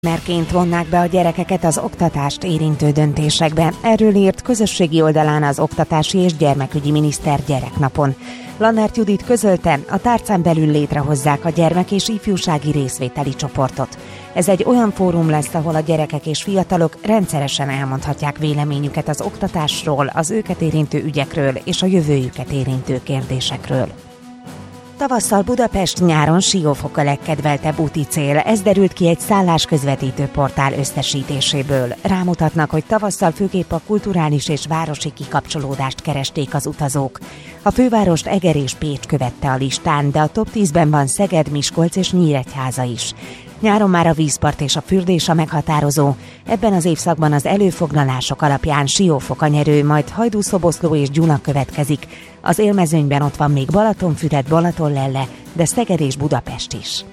Merként vonnák be a gyerekeket az oktatást érintő döntésekbe. Erről írt közösségi oldalán az oktatási és gyermekügyi miniszter gyereknapon. Lannert Judit közölte, a tárcán belül létrehozzák a gyermek- és ifjúsági részvételi csoportot. Ez egy olyan fórum lesz, ahol a gyerekek és fiatalok rendszeresen elmondhatják véleményüket az oktatásról, az őket érintő ügyekről és a jövőjüket érintő kérdésekről. Tavasszal Budapest, nyáron Siófok a legkedveltebb úti cél. Ez derült ki egy szállásközvetítő portál összesítéséből. Rámutatnak, hogy tavasszal főképp a kulturális és városi kikapcsolódást keresték az utazók. A fővárost Eger és Pécs követte a listán, de a top 10-ben van Szeged, Miskolc és Nyíregyháza is. Nyáron már a vízpart és a fürdés a meghatározó. Ebben az évszakban az előfoglalások alapján Siófok a nyerő, majd Hajdúszoboszló és Gyula következik. Az élmezőnyben ott van még Balatonfüred, Balatonlelle, de Szeged és Budapest is.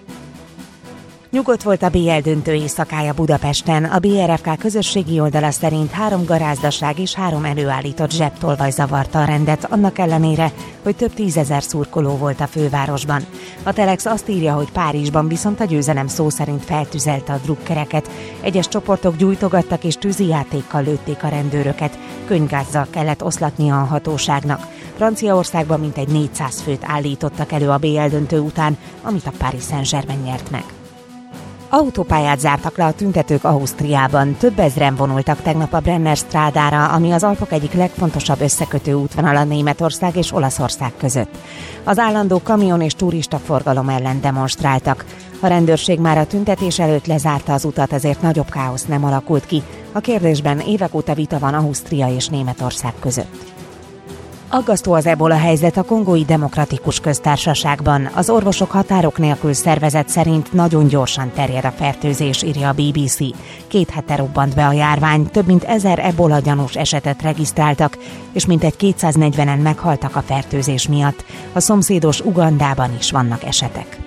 Nyugodt volt a BL döntő éjszakája Budapesten. A BRFK közösségi oldala szerint 3 garázdaság és 3 előállított zsebtolvaj zavarta a rendet, annak ellenére, hogy több 10 000 szurkoló volt a fővárosban. A Telex azt írja, hogy Párizsban viszont a győzelem szó szerint feltüzelte a drukkereket. Egyes csoportok gyújtogattak és tűzijátékkal lőtték a rendőröket. Könyvgázzal kellett oszlatnia a hatóságnak. Franciaországban mintegy 400 főt állítottak elő a BL döntő után, amit a Paris Saint-Germain nyert meg. Autópályát zártak le a tüntetők Ausztriában. Több ezren vonultak tegnap a Brenner strádára, ami az Alpok egyik legfontosabb összekötő útvonala Németország és Olaszország között. Az állandó kamion és turista forgalom ellen demonstráltak. A rendőrség már a tüntetés előtt lezárta az utat, ezért nagyobb káosz nem alakult ki. A kérdésben évek óta vita van Ausztria és Németország között. Aggasztó az ebola helyzet a Kongói Demokratikus Köztársaságban. Az Orvosok Határok Nélkül szervezet szerint nagyon gyorsan terjed a fertőzés, írja a BBC. 2 hete robbant be a járvány, több mint 1000 ebola gyanús esetet regisztráltak, és mintegy 240-en meghaltak a fertőzés miatt. A szomszédos Ugandában is vannak esetek.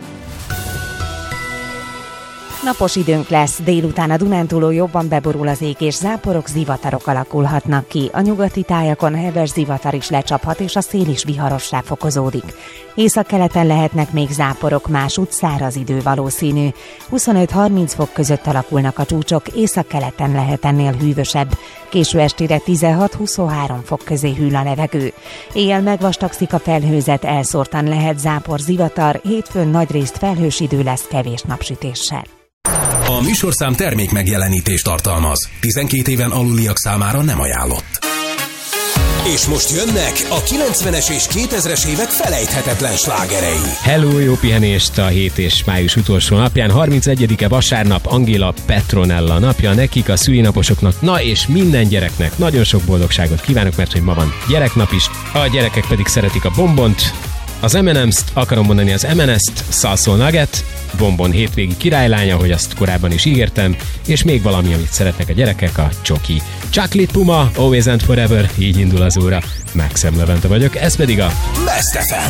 Napos időnk lesz, délután a Dunántúlon jobban beborul az ég, és záporok, zivatarok alakulhatnak ki. A nyugati tájakon heves zivatar is lecsaphat, és a szél is viharossá fokozódik. Északkeleten lehetnek még záporok, másútt száraz idő valószínű. 25-30 fok között alakulnak a csúcsok, északkeleten lehet ennél hűvösebb. Késő estére 16-23 fok közé hűl a levegő. Éjjel megvastagszik a felhőzet, elszórtan lehet zápor, zivatar, hétfőn nagyrészt felhős idő lesz kevés napsütéssel. A műsorszám termék megjelenítést tartalmaz. 12 éven aluliak számára nem ajánlott. És most jönnek a 90-es és 2000-es évek felejthetetlen slágerei. Hello, jó pihenést a hét és május utolsó napján. 31-e vasárnap, Angela Petronella napja. Nekik, a szülinaposoknak, na és minden gyereknek nagyon sok boldogságot kívánok, mert hogy ma van gyereknap is. A gyerekek pedig szeretik a bombont, az M&M's-t, akarom mondani az M&S-t, Salsoul Nugget, Bombon hétvégi királylánya, hogy azt korábban is ígértem, és még valami, amit szeretnek a gyerekek, a csoki. Chocolate Puma, Always and Forever, így indul az óra. Maxim Levente vagyok, ez pedig a Best FM.